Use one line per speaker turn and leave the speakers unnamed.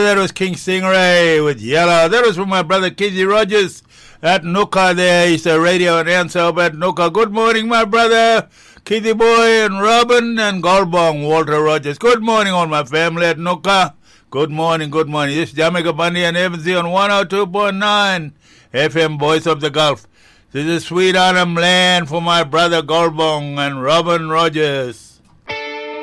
that was King Stingray with Yellow. That was from my brother Kizzy Rogers at Nooka there. He's a radio announcer over at Nooka. Good morning, my brother Kizzy Boy and Robin and Golbong, Walter Rogers. Good morning, all my family at Nooka. Good morning, good morning. This is Jamaica Bundy and Evansy on 102.9 FM Voice of the Gulf. This is Sweet Autumn Land for my brother Golbong and Robin Rogers.